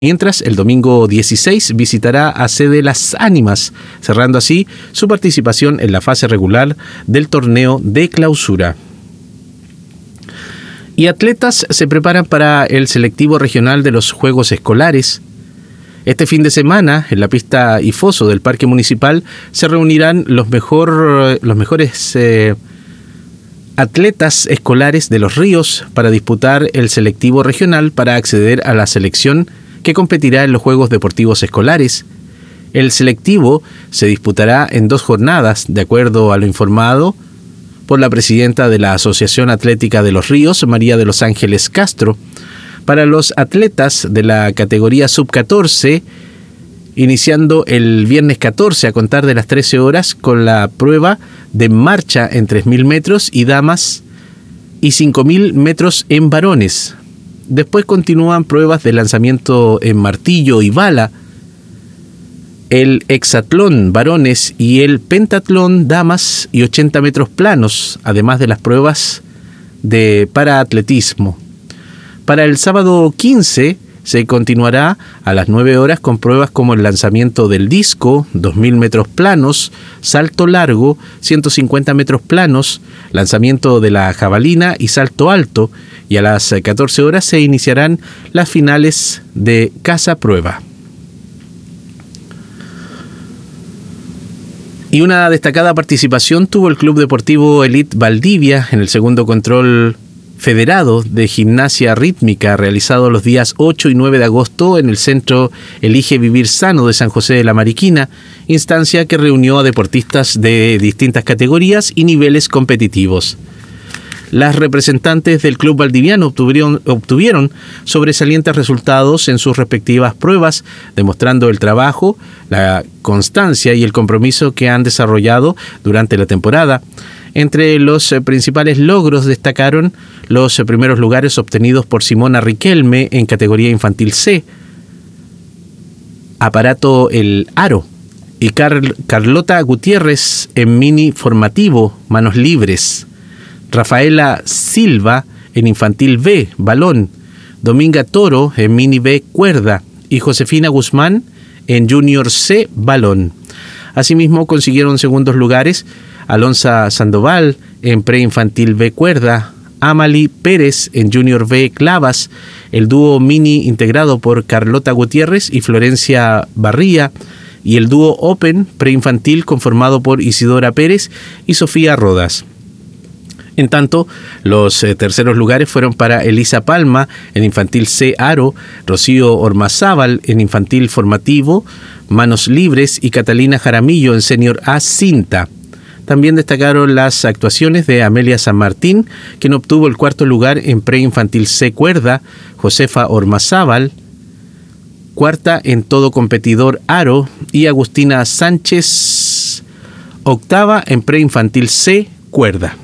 Mientras, el domingo 16 visitará a sede Las Ánimas, cerrando así su participación en la fase regular del torneo de clausura. Y atletas se preparan para el selectivo regional de los Juegos Escolares. Este fin de semana, en la pista Ifoso del Parque Municipal, se reunirán los mejores atletas escolares de Los Ríos para disputar el selectivo regional para acceder a la selección que competirá en los Juegos Deportivos Escolares. El selectivo se disputará en 2 jornadas, de acuerdo a lo informado por la presidenta de la Asociación Atlética de Los Ríos, María de los Ángeles Castro. Para los atletas de la categoría sub-14, iniciando el viernes 14 a contar de las 13 horas con la prueba de marcha en 3.000 metros y damas y 5.000 metros en varones. Después continúan pruebas de lanzamiento en martillo y bala, el hexatlón varones y el pentatlón damas y 80 metros planos, además de las pruebas de paraatletismo. Para el sábado 15 se continuará a las 9 horas con pruebas como el lanzamiento del disco, 2.000 metros planos, salto largo, 150 metros planos, lanzamiento de la jabalina y salto alto, y a las 14 horas se iniciarán las finales de caza prueba. Y una destacada participación tuvo el Club Deportivo Elite Valdivia en el segundo control federado de gimnasia rítmica realizado los días 8 y 9 de agosto en el Centro Elige Vivir Sano de San José de la Mariquina, instancia que reunió a deportistas de distintas categorías y niveles competitivos. Las representantes del club valdiviano obtuvieron sobresalientes resultados en sus respectivas pruebas, demostrando el trabajo, la constancia y el compromiso que han desarrollado durante la temporada. Entre los principales logros destacaron los primeros lugares obtenidos por Simona Riquelme en categoría infantil C, aparato el aro, y Carlota Gutiérrez en mini formativo, manos libres. Rafaela Silva en infantil B, balón, Dominga Toro en mini B, cuerda, y Josefina Guzmán en junior C, balón. Asimismo consiguieron segundos lugares Alonza Sandoval en preinfantil B, cuerda, Amali Pérez en junior B, clavas, el dúo mini integrado por Carlota Gutiérrez y Florencia Barría, y el dúo Open preinfantil conformado por Isidora Pérez y Sofía Rodas. En tanto, los terceros lugares fueron para Elisa Palma en infantil C, aro, Rocío Ormazábal en infantil formativo, manos libres, y Catalina Jaramillo en senior A, cinta. También destacaron las actuaciones de Amelia San Martín, quien obtuvo el cuarto lugar en preinfantil C, cuerda, Josefa Ormazábal, cuarta en todo competidor aro, y Agustina Sánchez, octava en preinfantil C, cuerda.